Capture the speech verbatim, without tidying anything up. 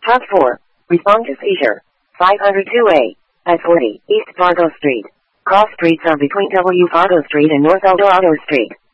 Top four. Respond to seizure. five oh two A. At forty, East Fargo Street. Cross streets are between W. Fargo Street and North Eldorado Street.